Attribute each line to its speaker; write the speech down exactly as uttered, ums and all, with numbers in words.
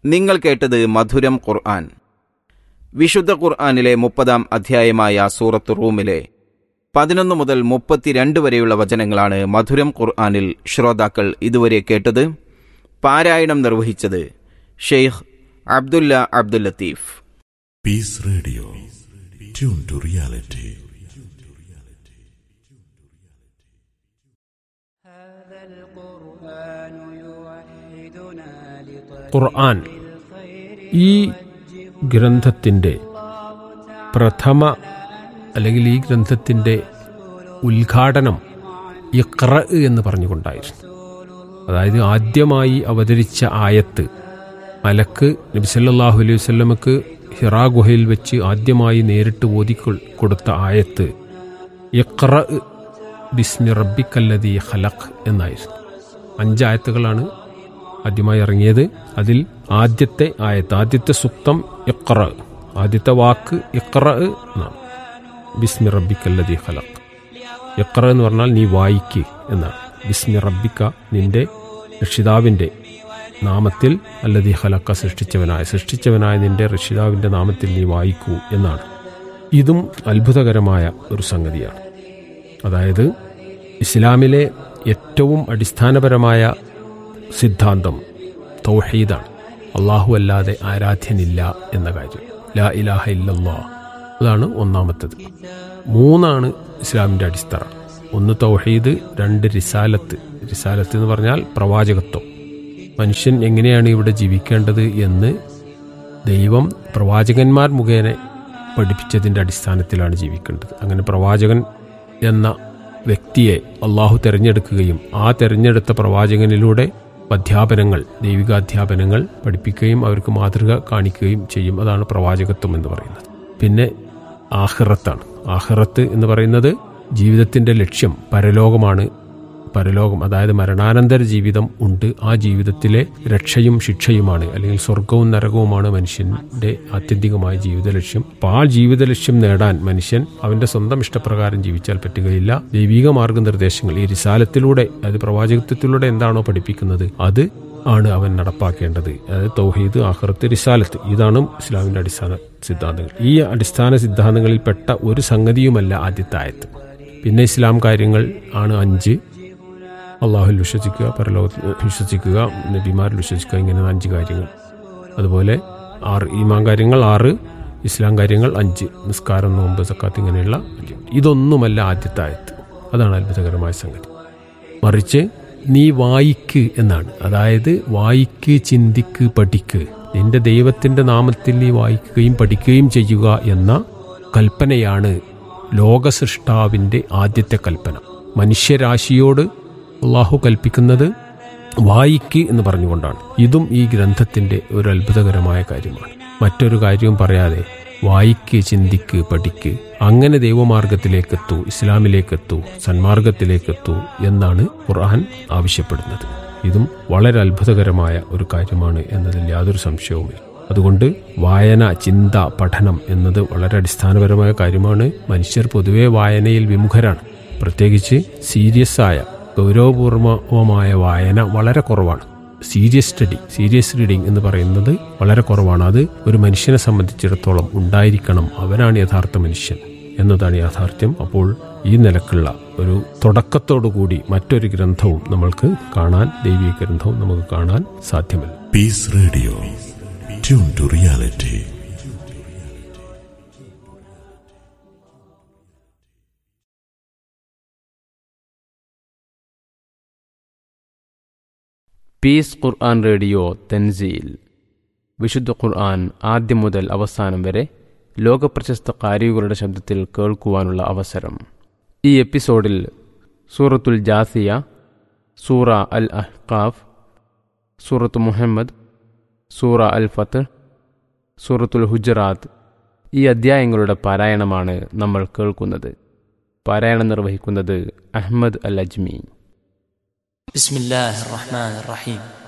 Speaker 1: നിങ്ങൾ കേട്ടത് മധുരം ഖുർആൻ. വിശുദ്ധ ഖുർആനിലെ മുപ്പതാം അധ്യായമായ സൂറത്ത് റൂമിലെ പതിനൊന്ന് മുതൽ മുപ്പത്തിരണ്ട് വരെയുള്ള വചനങ്ങളാണ് മധുരം ഖുർആനിൽ ശ്രോതാക്കൾ ഇതുവരെ കേട്ടത്. പാരായണം നിർവഹിച്ചത് Sheikh Abdullah Abdul Latheef.
Speaker 2: Piece radio, tune to reality.
Speaker 3: ഖുർആൻ ഈ ഗ്രന്ഥത്തിൻ്റെ പ്രഥമ അല്ലെങ്കിൽ ഈ ഗ്രന്ഥത്തിൻ്റെ ഉദ്ഘാടനം ഇഖ്റ എന്ന് പറഞ്ഞുകൊണ്ടായിരുന്നു. അതായത് ആദ്യമായി അവതരിച്ച ആയത്ത് മലക്ക് നബി സല്ലല്ലാഹു അലൈഹി വസല്ലമക്ക് ഹിറാ ഗുഹയിൽ വെച്ച് ആദ്യമായി നേരിട്ട് ഓതി കൊടുത്ത ആയത്ത് ഇഖ്റ ബിസ്മി റബ്ബിക്കല്ലദീ ഖലഖ് എന്നായിരുന്നു. അഞ്ചായത്തുകളാണ് ആദ്യമായി ഇറങ്ങിയത്. അതിൽ ആദ്യത്തെ ആയത്ത്, ആദ്യത്തെ സുക്തം ഇഖ്റ, ആദ്യത്തെ വാക്ക് ഇഖ്റ എന്നാണ്. ബിസ്മി റബ്ബിക്കല്ലദീ ഖലഖ്. ഇഖ്റ എന്ന് പറഞ്ഞാൽ നീ വായിക്ക് എന്നാണ്. ബിസ്മി റബ്ബിക്ക, നിന്റെ രക്ഷിതാവിൻ്റെ നാമത്തിൽ, അല്ലദീ ഖലഖ, സൃഷ്ടിച്ചവനായ സൃഷ്ടിച്ചവനായ നിന്റെ രക്ഷിതാവിൻ്റെ നാമത്തിൽ നീ വായിക്കൂ എന്നാണ്. ഇതും അത്ഭുതകരമായ ഒരു സംഗതിയാണ്. അതായത് ഇസ്ലാമിലെ ഏറ്റവും അടിസ്ഥാനപരമായ സിദ്ധാന്തം തൗഹീദാണ്. അല്ലാഹു അല്ലാതെ ആരാധ്യനില്ല എന്ന കാര്യം, ലാ ഇലാഹ ഇല്ലല്ലാഹ്, അതാണ് ഒന്നാമത്തേത്. മൂന്നാണ് ഇസ്ലാമിൻ്റെ അടിത്തറ. ഒന്ന് തൗഹീദ്, രണ്ട് റിസാലത്ത്. റിസാലത്ത് എന്ന് പറഞ്ഞാൽ പ്രവാചകത്വം. മനുഷ്യൻ എങ്ങനെയാണ് ഇവിടെ ജീവിക്കേണ്ടത് എന്ന് ദൈവം പ്രവാചകന്മാർ മുഖേന പഠിപ്പിച്ചതിൻ്റെ അടിസ്ഥാനത്തിലാണ് ജീവിക്കേണ്ടത്. അങ്ങനെ പ്രവാചകൻ എന്ന വ്യക്തിയെ അള്ളാഹു തിരഞ്ഞെടുക്കുകയും ആ തിരഞ്ഞെടുത്ത പ്രവാചകനിലൂടെ അധ്യാപനങ്ങൾ, ദൈവികാധ്യാപനങ്ങൾ പഠിപ്പിക്കുകയും അവർക്ക് മാതൃക കാണിക്കുകയും ചെയ്യും. അതാണ് പ്രവാചകത്വം എന്ന് പറയുന്നത്. പിന്നെ ആഖിറത്താണ്. ആഖിറത്ത് എന്ന് പറയുന്നത് ജീവിതത്തിൻ്റെ ലക്ഷ്യം പരലോകമാണ്. പരലോകം അതായത് മരണാനന്തര ജീവിതം ഉണ്ട്. ആ ജീവിതത്തിലെ രക്ഷയും ശിക്ഷയുമാണ്, അല്ലെങ്കിൽ സ്വർഗവും നരകവുമാണ് മനുഷ്യന്റെ ആത്യന്തികമായ ജീവിത ലക്ഷ്യം. അപ്പോൾ ആ ജീവിത ലക്ഷ്യം നേടാൻ മനുഷ്യൻ അവന്റെ സ്വന്തം ഇഷ്ടപ്രകാരം ജീവിച്ചാൽ പറ്റുകയില്ല. ദൈവിക മാർഗനിർദ്ദേശങ്ങൾ ഈ റിസാലത്തിലൂടെ, അതായത് പ്രവാചകത്വത്തിലൂടെ എന്താണോ പഠിപ്പിക്കുന്നത് അത് ആണ് അവൻ നടപ്പാക്കേണ്ടത്. അതായത് തൗഹീദ്, ആഖിറത്ത്, റിസാലത്ത്, ഇതാണ് ഇസ്ലാമിന്റെ അടിസ്ഥാന സിദ്ധാന്തങ്ങൾ. ഈ അടിസ്ഥാന സിദ്ധാന്തങ്ങളിൽപ്പെട്ട ഒരു സംഗതിയുമല്ല ആദ്യത്തെ ആയത്ത്. പിന്നെ ഇസ്ലാം കാര്യങ്ങൾ ആണ് അഞ്ച്. അള്ളാഹുൽ വിശ്വസിക്കുക, പരലോകത്തിൽ വിശ്വസിക്കുക, നബിമാരിൽ വിശ്വസിക്കുക, ഇങ്ങനെ അഞ്ച് കാര്യങ്ങൾ. അതുപോലെ ആറ് ഈമാൻ കാര്യങ്ങൾ, ആറ് ഇസ്ലാം കാര്യങ്ങൾ, അഞ്ച് നിസ്കാരം, നോമ്പ്, സക്കാത്ത്, ഇങ്ങനെയുള്ള അഞ്ച്. ഇതൊന്നുമല്ല ആദ്യത്തെ ആയത്ത്. അതാണ് അത്ഭുതകരമായ സംഗതി. മറിച്ച് നീ വായിക്ക് എന്നാണ്. അതായത് വായിക്ക്, ചിന്തിക്ക്, പഠിക്ക്. നിന്റെ ദൈവത്തിന്റെ നാമത്തിൽ നീ വായിക്കുകയും പഠിക്കുകയും ചെയ്യുക എന്ന കൽപ്പനയാണ് ലോകസൃഷ്ടാവിന്റെ ആദ്യത്തെ കൽപ്പന. മനുഷ്യരാശിയോട് അള്ളാഹു കൽപ്പിക്കുന്നത് വായിക്ക് എന്ന് പറഞ്ഞുകൊണ്ടാണ്. ഇതും ഈ ഗ്രന്ഥത്തിന്റെ ഒരു അത്ഭുതകരമായ കാര്യമാണ്. മറ്റൊരു കാര്യവും പറയാതെ വായിക്ക്, ചിന്തിക്ക്, പഠിക്ക്, അങ്ങനെ ദൈവമാർഗത്തിലേക്കെത്തൂ, ഇസ്ലാമിലേക്കെത്തൂ, സന്മാർഗത്തിലേക്കെത്തൂ എന്നാണ് ഖുർആൻ ആവശ്യപ്പെടുന്നത്. ഇതും വളരെ അത്ഭുതകരമായ ഒരു കാര്യമാണ് എന്നതിൽ യാതൊരു സംശയവുമില്ല. അതുകൊണ്ട് വായന, ചിന്ത, പഠനം എന്നത് വളരെ അടിസ്ഥാനപരമായ കാര്യമാണ്. മനുഷ്യർ പൊതുവെ വായനയിൽ വിമുഖരാണ്. പ്രത്യേകിച്ച് സീരിയസ് ആയ, ഗൗരവപൂർവമായ വായന വളരെ കുറവാണ്. സീരിയസ് സ്റ്റഡി, സീരിയസ് റീഡിംഗ് എന്ന് പറയുന്നത് വളരെ കുറവാണ്. അത് ഒരു മനുഷ്യനെ സംബന്ധിച്ചിടത്തോളം ഉണ്ടായിരിക്കണം. അവനാണ് യഥാർത്ഥ മനുഷ്യൻ എന്നതാണ് യാഥാർത്ഥ്യം. അപ്പോൾ ഈ നിലക്കുള്ള ഒരു തുടക്കത്തോടുകൂടി മറ്റൊരു ഗ്രന്ഥവും നമ്മൾക്ക് കാണാൻ, ദൈവിക ഗ്രന്ഥവും നമുക്ക് കാണാൻ സാധ്യമല്ല.
Speaker 2: Piece radio, tune to reality.
Speaker 4: Piece Quran radio Thanseel. വിശുദ്ധ ഖുർആൻ ആദ്യം മുതൽ അവസാനം വരെ ലോകപ്രശസ്ത ഖാരികളുടെ ശബ്ദത്തിൽ കേൾക്കുവാനുള്ള അവസരം. ഈ എപ്പിസോഡിൽ സൂറത്തുൽ ജാസിയ, സൂറ അൽ അഹ്ഖാഫ്, സൂറത്ത് മുഹമ്മദ്, സൂറ അൽ ഫത്ഹ്, സൂറത്തുൽ ഹുജറാത്ത്, ഈ അധ്യായങ്ങളുടെ പാരായണമാണ് നമ്മൾ കേൾക്കുന്നത്. പാരായണം നിർവഹിക്കുന്നത് അഹ്മദ് അൽ അജ്മി.
Speaker 5: بسم الله الرحمن الرحيم